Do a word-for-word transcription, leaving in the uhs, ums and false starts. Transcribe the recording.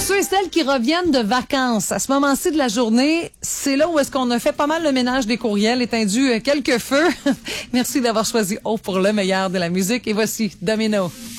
ceux et celles qui reviennent de vacances, à ce moment-ci de la journée, c'est là où est-ce qu'on a fait pas mal le ménage des courriels, étendu quelques feux. Merci d'avoir choisi O pour le meilleur de la musique. Et voici Domino.